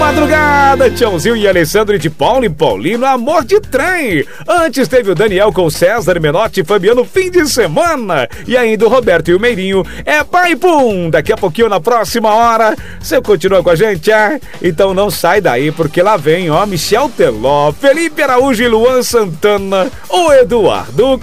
madrugada, Tiãozinho e Alessandro de Paulo e Paulino, Amor de Trem. Antes teve o Daniel com César Menotti e Fabiano, Fim de Semana. E ainda o Roberto e o Meirinho, É Pai Pum. Daqui a pouquinho, na próxima hora, você continua com a gente, Então não sai daí, porque lá vem, Michel Teló, Felipe Araújo e Luan Santana, o Eduardo